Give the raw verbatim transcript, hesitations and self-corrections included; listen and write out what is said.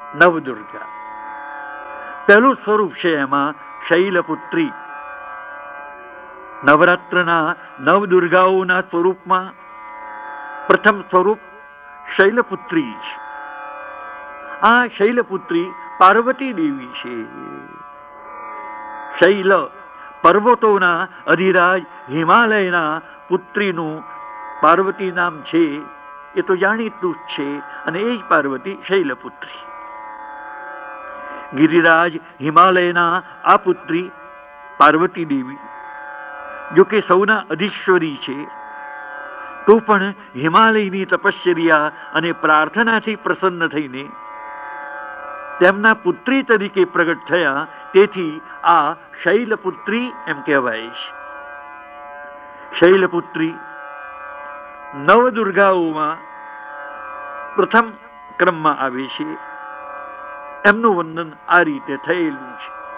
નવદુર્ગા. પહેલું સ્વરૂપ છે એમાં શૈલપુત્રી. નવરાત્રના નવદુર્ગાઓના સ્વરૂપમાં પ્રથમ સ્વરૂપ શૈલપુત્રી છે. આ શૈલપુત્રી પાર્વતી દેવી છે. શૈલ પર્વતોના અધિરાજ હિમાલયના પુત્રીનું પાર્વતી નામ છે, એ તો જાણીતું જ છે, અને એ જ પાર્વતી શૈલપુત્રી. ગિરિરાજ હિમાલયના આ પુત્રી પાર્વતી દેવી જોકે સૌના અધીશ્વરી છે, તો પણ હિમાલયની તપશ્ચર્યા અને પ્રાર્થનાથી પ્રસન્ન થઈને તેમના પુત્રી તરીકે પ્રગટ થયા, તેથી આ શૈલપુત્રી એમ કહેવાય છે. શૈલપુત્રી નવદુર્ગાઓમાં પ્રથમ ક્રમમાં આવે છે. એમનું વર્ણન આ રીતે થયેલું છે.